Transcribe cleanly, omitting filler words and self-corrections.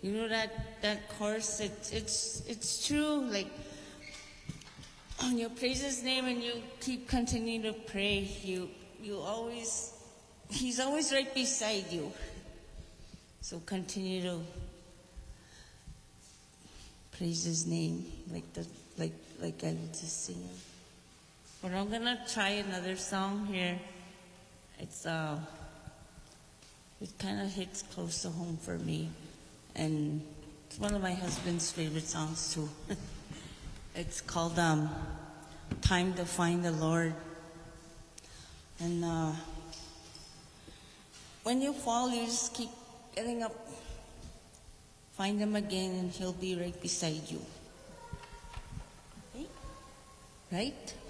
You know that chorus. It's true. Like when you praise His name and you keep continuing to pray, you always He's always right beside you. So continue to praise His name like I was just singing. But I'm gonna try another song here. It kind of hits close to home for me, and it's one of my husband's favorite songs too. It's called "Time to Find the Lord." And when you fall, you just keep getting up, find Him again, and He'll be right beside you. Okay? Right?